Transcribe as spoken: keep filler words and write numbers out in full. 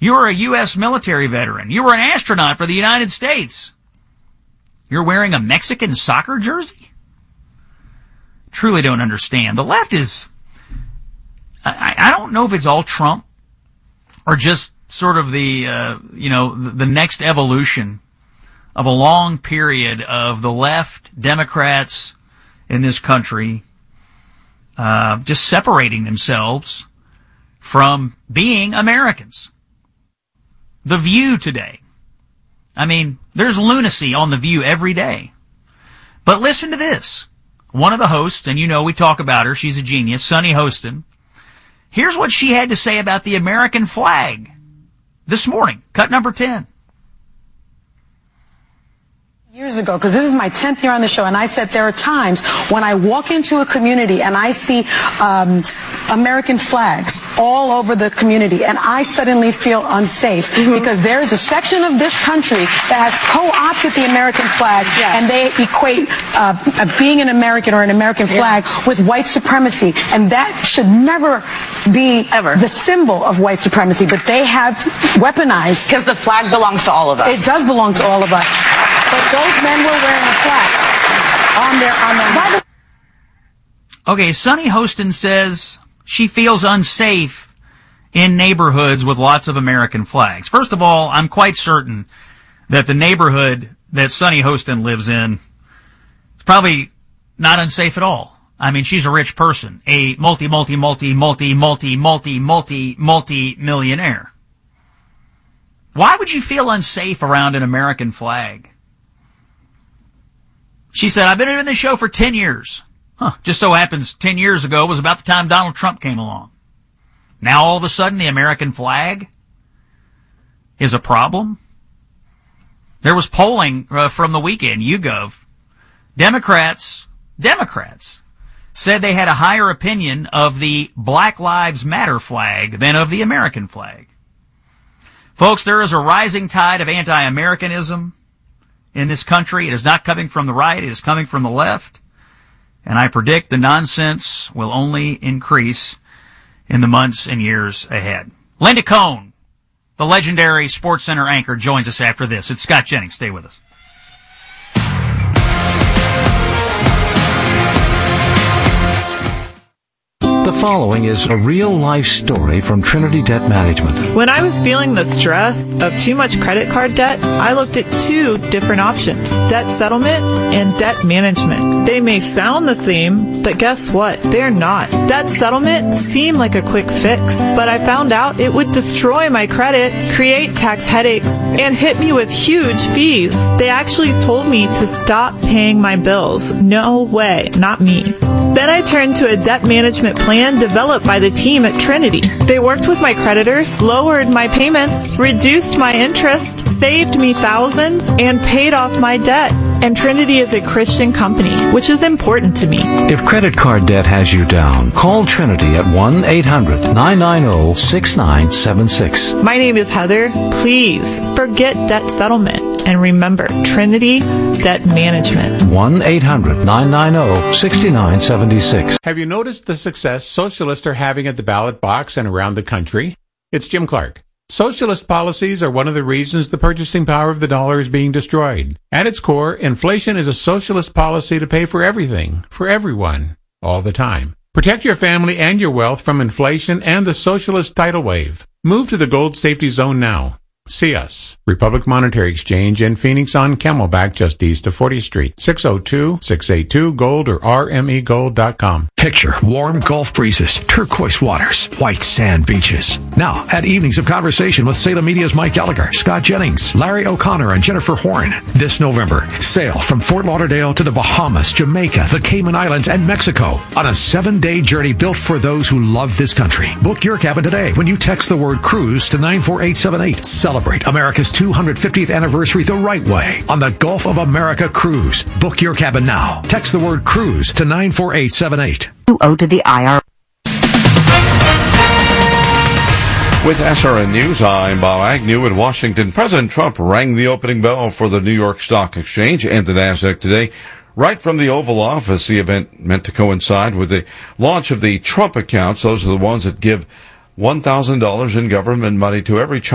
You were a U S military veteran. You were an astronaut for the United States. You're wearing a Mexican soccer jersey? Truly don't understand. The left is, I, I don't know if it's all Trump or just sort of the, uh, you know, the, the next evolution of a long period of the left, Democrats in this country, uh, just separating themselves from being Americans. The View today. I mean, there's lunacy on The View every day. But listen to this. One of the hosts, and you know we talk about her, she's a genius, Sunny Hostin. Here's what she had to say about the American flag this morning, cut number ten. Years ago, because this is my tenth year on the show, and I said there are times when I walk into a community and I see um, American flags all over the community, and I suddenly feel unsafe mm-hmm. because there is a section of this country that has co-opted the American flag, yeah. and they equate uh, being an American or an American flag yeah. with white supremacy, and that should never be Ever. the symbol of white supremacy, but they have weaponized. Because the flag belongs to all of us. It does belong to all of us. But those men were wearing a flag on their, on their... Okay, Sunny Hostin says she feels unsafe in neighborhoods with lots of American flags. First of all, I'm quite certain that the neighborhood that Sunny Hostin lives in is probably not unsafe at all. I mean, she's a rich person, a multi, multi, multi, multi, multi, multi, multi, multi millionaire. Why would you feel unsafe around an American flag? She said, I've been doing this show for ten years. Huh, just so happens ten years ago was about the time Donald Trump came along. Now all of a sudden the American flag is a problem? There was polling uh, from the weekend, YouGov. Democrats, Democrats said they had a higher opinion of the Black Lives Matter flag than of the American flag. Folks, there is a rising tide of anti-Americanism in this country. It is not coming from the right. It is coming from the left. And I predict the nonsense will only increase in the months and years ahead. Linda Cohn, the legendary SportsCenter anchor, joins us after this. It's Scott Jennings. Stay with us. The following is a real-life story from Trinity Debt Management. When I was feeling the stress of too much credit card debt, I looked at two different options, debt settlement and debt management. They may sound the same, but guess what? They're not. Debt settlement seemed like a quick fix, but I found out it would destroy my credit, create tax headaches, and hit me with huge fees. They actually told me to stop paying my bills. No way, not me. Then I turned to a debt management plan developed by the team at Trinity. They worked with my creditors, lowered my payments, reduced my interest, saved me thousands, and paid off my debt. And Trinity is a Christian company, which is important to me. If credit card debt has you down, call Trinity at one eight hundred nine nine zero six nine seven six. My name is Heather. Please forget debt settlement and remember Trinity Debt Management. one eight hundred nine nine zero six nine seven six. Have you noticed the success socialists are having at the ballot box and around the country? It's Jim Clark. Socialist policies are one of the reasons the purchasing power of the dollar is being destroyed. At its core, inflation is a socialist policy to pay for everything, for everyone, all the time. Protect your family and your wealth from inflation and the socialist tidal wave. Move to the Gold Safety Zone now. See us. Republic Monetary Exchange in Phoenix on Camelback, just east of fortieth Street. six oh two, six eight two, gold or r m e gold dot com. Picture warm Gulf breezes, turquoise waters, white sand beaches. Now, at Evenings of Conversation with Salem Media's Mike Gallagher, Scott Jennings, Larry O'Connor, and Jennifer Horn. This November, sail from Fort Lauderdale to the Bahamas, Jamaica, the Cayman Islands, and Mexico on a seven-day journey built for those who love this country. Book your cabin today when you text the word cruise to nine four eight seven eight. Celebrate America's two hundred fiftieth anniversary the right way on the Gulf of America Cruise. Book your cabin now. Text the word cruise to nine four eight seven eight. You owe to the I R S. With S R N News, I'm Bob Agnew in Washington. President Trump rang the opening bell for the New York Stock Exchange and the NASDAQ today. Right from the Oval Office, the event meant to coincide with the launch of the Trump accounts. Those are the ones that give one thousand dollars in government money to every child